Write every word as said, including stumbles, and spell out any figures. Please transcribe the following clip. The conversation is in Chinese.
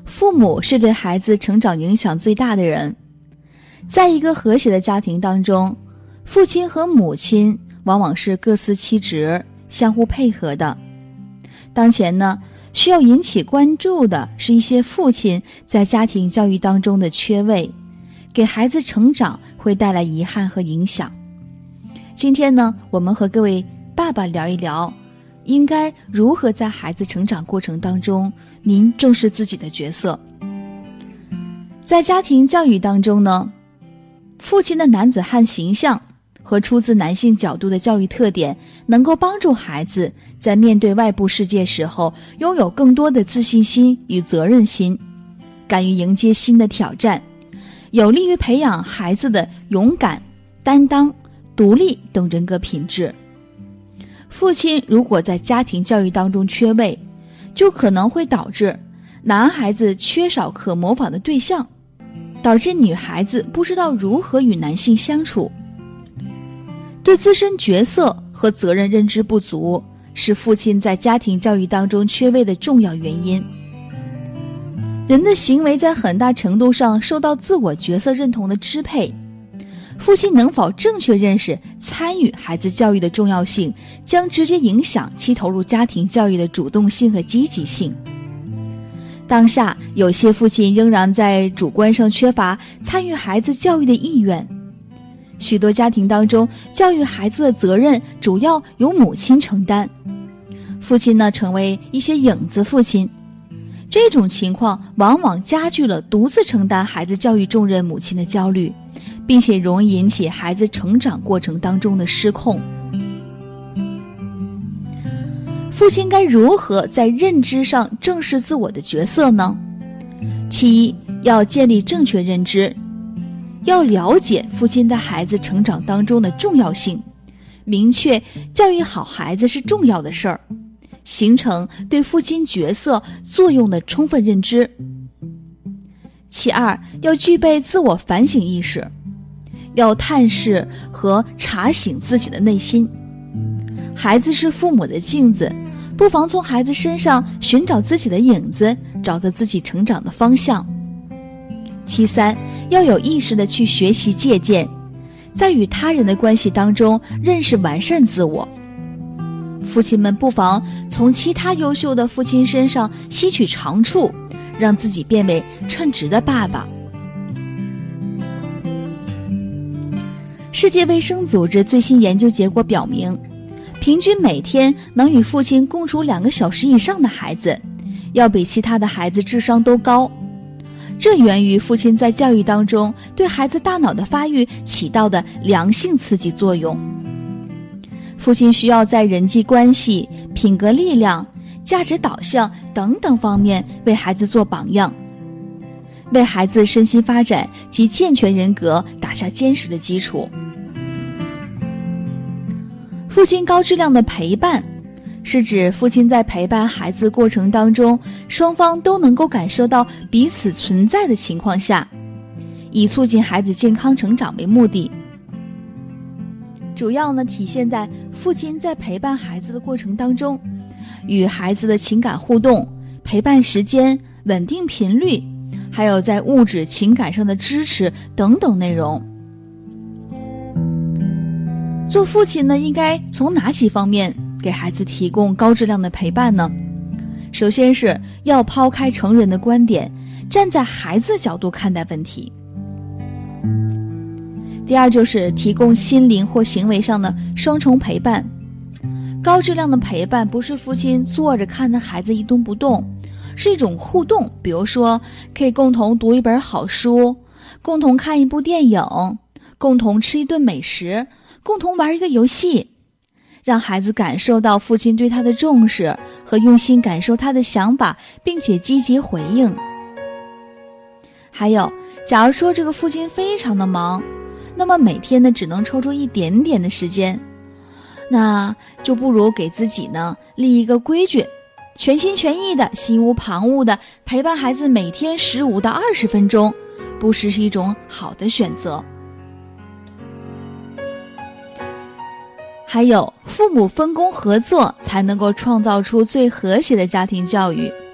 父母是对孩子成长影响最大的人。在一个和谐的家庭当中，父亲和母亲往往是各司其职，相互配合的。当前呢，需要引起关注的是一些父亲在家庭教育当中的缺位，给孩子成长会带来遗憾和影响。今天呢，我们和各位爸爸聊一聊，应该如何在孩子成长过程当中，您正视自己的角色。在家庭教育当中呢，父亲的男子汉形象和出自男性角度的教育特点，能够帮助孩子在面对外部世界时候，拥有更多的自信心与责任心，敢于迎接新的挑战，有利于培养孩子的勇敢、担当、独立等人格品质。父亲如果在家庭教育当中缺位，就可能会导致男孩子缺少可模仿的对象，导致女孩子不知道如何与男性相处。对自身角色和责任认知不足，是父亲在家庭教育当中缺位的重要原因。人的行为在很大程度上受到自我角色认同的支配，父亲能否正确认识参与孩子教育的重要性，将直接影响其投入家庭教育的主动性和积极性。当下有些父亲仍然在主观上缺乏参与孩子教育的意愿，许多家庭当中，教育孩子的责任主要由母亲承担，父亲呢成为一些影子父亲。这种情况往往加剧了独自承担孩子教育重任母亲的焦虑，并且容易引起孩子成长过程当中的失控。父亲该如何在认知上正视自我的角色呢？其一，要建立正确认知，要了解父亲在孩子成长当中的重要性，明确教育好孩子是重要的事儿，形成对父亲角色作用的充分认知。其二，要具备自我反省意识，要探视和查醒自己的内心。孩子是父母的镜子，不妨从孩子身上寻找自己的影子，找到自己成长的方向。其三，要有意识地去学习借鉴，在与他人的关系当中认识完善自我。父亲们不妨从其他优秀的父亲身上吸取长处，让自己变为称职的爸爸。世界卫生组织最新研究结果表明，平均每天能与父亲共处两个小时以上的孩子，要比其他的孩子智商都高。这源于父亲在教育当中对孩子大脑的发育起到的良性刺激作用。父亲需要在人际关系、品格力量、价值导向等等方面为孩子做榜样，为孩子身心发展及健全人格打下坚实的基础。父亲高质量的陪伴，是指父亲在陪伴孩子过程当中，双方都能够感受到彼此存在的情况下，以促进孩子健康成长为目的。主要呢体现在父亲在陪伴孩子的过程当中，与孩子的情感互动、陪伴时间、稳定频率，还有在物质情感上的支持等等内容。做父亲呢，应该从哪几方面给孩子提供高质量的陪伴呢？首先是要抛开成人的观点，站在孩子的角度看待问题。第二就是提供心灵或行为上的双重陪伴。高质量的陪伴不是父亲坐着看着孩子一动不动，是一种互动，比如说可以共同读一本好书，共同看一部电影，共同吃一顿美食，共同玩一个游戏，让孩子感受到父亲对他的重视和用心感受他的想法，并且积极回应。还有，假如说这个父亲非常的忙，那么每天呢只能抽出一点点的时间，那就不如给自己呢立一个规矩，全心全意的、心无旁骛的陪伴孩子每天十五到二十分钟，不失是一种好的选择。还有，父母分工合作，才能够创造出最和谐的家庭教育。